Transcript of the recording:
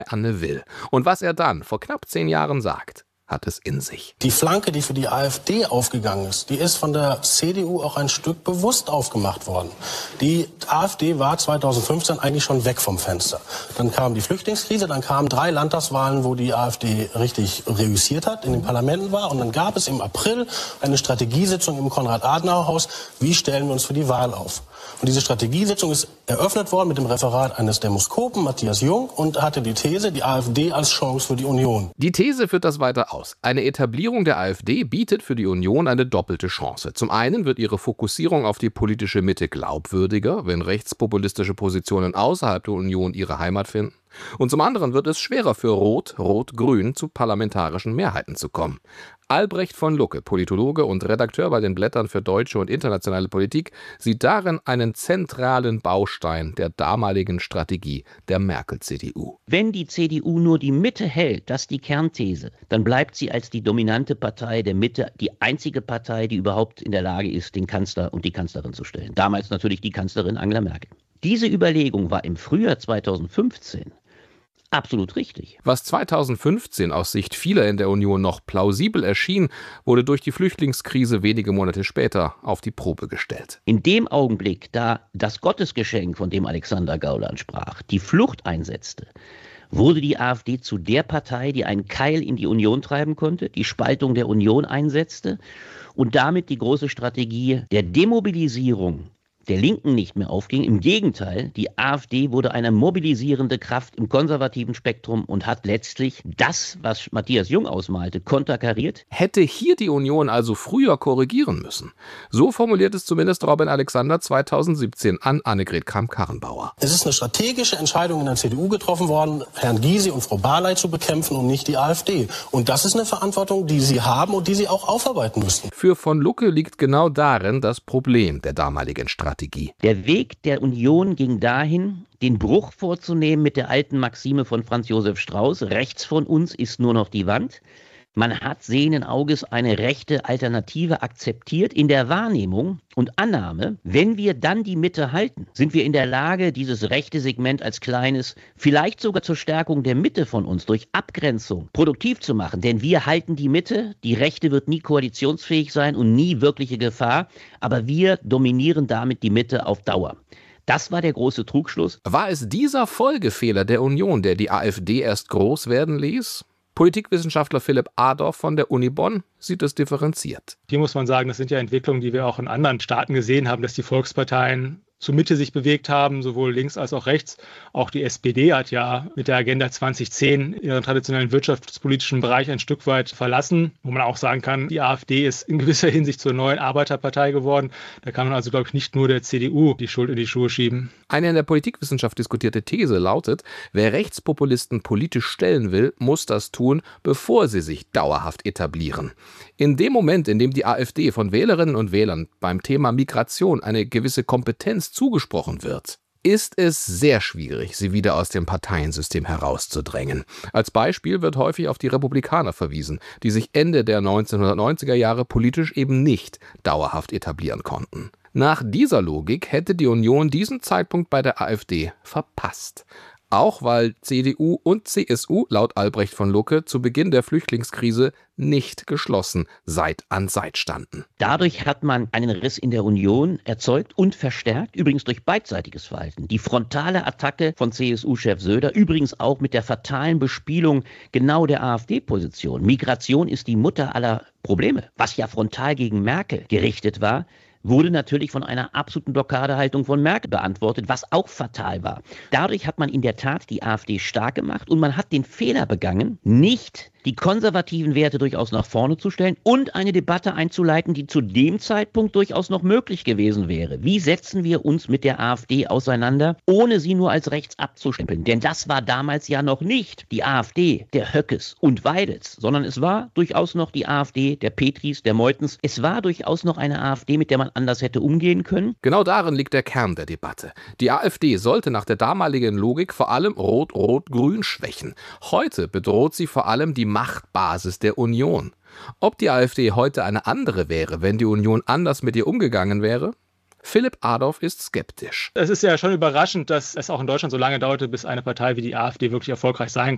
Anne Will. Und was er dann vor knapp 10 Jahren sagt, hat es in sich. Die Flanke, die für die AfD aufgegangen ist, die ist von der CDU auch ein Stück bewusst aufgemacht worden. Die AfD war 2015 eigentlich schon weg vom Fenster. Dann kam die Flüchtlingskrise, dann kamen 3 Landtagswahlen, wo die AfD richtig reüssiert hat, in den Parlamenten war. Und dann gab es im April eine Strategiesitzung im Konrad-Adenauer-Haus. Wie stellen wir uns für die Wahl auf? Und diese Strategiesitzung ist eröffnet worden mit dem Referat eines Demoskopen, Matthias Jung, und hatte die These, die AfD als Chance für die Union. Die These führt das weiter aus. Eine Etablierung der AfD bietet für die Union eine doppelte Chance. Zum einen wird ihre Fokussierung auf die politische Mitte glaubwürdiger, wenn rechtspopulistische Positionen außerhalb der Union ihre Heimat finden. Und zum anderen wird es schwerer für Rot-Rot-Grün zu parlamentarischen Mehrheiten zu kommen. Albrecht von Lucke, Politologe und Redakteur bei den Blättern für deutsche und internationale Politik, sieht darin einen zentralen Baustein der damaligen Strategie der Merkel-CDU. Wenn die CDU nur die Mitte hält, das ist die Kernthese, dann bleibt sie als die dominante Partei der Mitte die einzige Partei, die überhaupt in der Lage ist, den Kanzler und die Kanzlerin zu stellen. Damals natürlich die Kanzlerin Angela Merkel. Diese Überlegung war im Frühjahr 2015 absolut richtig. Was 2015 aus Sicht vieler in der Union noch plausibel erschien, wurde durch die Flüchtlingskrise wenige Monate später auf die Probe gestellt. In dem Augenblick, da das Gottesgeschenk, von dem Alexander Gauland sprach, die Flucht einsetzte, wurde die AfD zu der Partei, die einen Keil in die Union treiben konnte, die Spaltung der Union einsetzte und damit die große Strategie der Demobilisierung der Linken nicht mehr aufging. Im Gegenteil, die AfD wurde eine mobilisierende Kraft im konservativen Spektrum und hat letztlich das, was Matthias Jung ausmalte, konterkariert. Hätte hier die Union also früher korrigieren müssen? So formuliert es zumindest Robin Alexander 2017 an Annegret Kramp-Karrenbauer. Es ist eine strategische Entscheidung in der CDU getroffen worden, Herrn Gysi und Frau Barley zu bekämpfen und nicht die AfD. Und das ist eine Verantwortung, die sie haben und die sie auch aufarbeiten müssen. Für von Lucke liegt genau darin das Problem der damaligen Strategie. Der Weg der Union ging dahin, den Bruch vorzunehmen mit der alten Maxime von Franz Josef Strauß: Rechts von uns ist nur noch die Wand. Man hat sehenden Auges eine rechte Alternative akzeptiert in der Wahrnehmung und Annahme, wenn wir dann die Mitte halten, sind wir in der Lage, dieses rechte Segment als kleines, vielleicht sogar zur Stärkung der Mitte von uns durch Abgrenzung produktiv zu machen. Denn wir halten die Mitte, die Rechte wird nie koalitionsfähig sein und nie wirkliche Gefahr, aber wir dominieren damit die Mitte auf Dauer. Das war der große Trugschluss. War es dieser Folgefehler der Union, der die AfD erst groß werden ließ? Politikwissenschaftler Philipp Adorf von der Uni Bonn sieht es differenziert. Hier muss man sagen, das sind ja Entwicklungen, die wir auch in anderen Staaten gesehen haben, dass die Volksparteien zur Mitte sich bewegt haben, sowohl links als auch rechts. Auch die SPD hat ja mit der Agenda 2010 ihren traditionellen wirtschaftspolitischen Bereich ein Stück weit verlassen, wo man auch sagen kann, die AfD ist in gewisser Hinsicht zur neuen Arbeiterpartei geworden. Da kann man also, glaube ich, nicht nur der CDU die Schuld in die Schuhe schieben. Eine in der Politikwissenschaft diskutierte These lautet, wer Rechtspopulisten politisch stellen will, muss das tun, bevor sie sich dauerhaft etablieren. In dem Moment, in dem die AfD von Wählerinnen und Wählern beim Thema Migration eine gewisse Kompetenz zugesprochen wird, ist es sehr schwierig, sie wieder aus dem Parteiensystem herauszudrängen. Als Beispiel wird häufig auf die Republikaner verwiesen, die sich Ende der 1990er Jahre politisch eben nicht dauerhaft etablieren konnten. Nach dieser Logik hätte die Union diesen Zeitpunkt bei der AfD verpasst. Auch weil CDU und CSU laut Albrecht von Lucke zu Beginn der Flüchtlingskrise nicht geschlossen Seit an Seit standen. Dadurch hat man einen Riss in der Union erzeugt und verstärkt, übrigens durch beidseitiges Verhalten. Die frontale Attacke von CSU-Chef Söder, übrigens auch mit der fatalen Bespielung genau der AfD-Position. Migration ist die Mutter aller Probleme, was ja frontal gegen Merkel gerichtet war, wurde natürlich von einer absoluten Blockadehaltung von Merkel beantwortet, was auch fatal war. Dadurch hat man in der Tat die AfD stark gemacht und man hat den Fehler begangen, nicht die konservativen Werte durchaus nach vorne zu stellen und eine Debatte einzuleiten, die zu dem Zeitpunkt durchaus noch möglich gewesen wäre. Wie setzen wir uns mit der AfD auseinander, ohne sie nur als rechts abzustempeln? Denn das war damals ja noch nicht die AfD der Höckes und Weidels, sondern es war durchaus noch die AfD der Petris, der Meutens. Es war durchaus noch eine AfD, mit der man anders hätte umgehen können. Genau darin liegt der Kern der Debatte. Die AfD sollte nach der damaligen Logik vor allem Rot-Rot-Grün schwächen. Heute bedroht sie vor allem die Machtbasis der Union. Ob die AfD heute eine andere wäre, wenn die Union anders mit ihr umgegangen wäre? Philipp Adorf ist skeptisch. Es ist ja schon überraschend, dass es auch in Deutschland so lange dauerte, bis eine Partei wie die AfD wirklich erfolgreich sein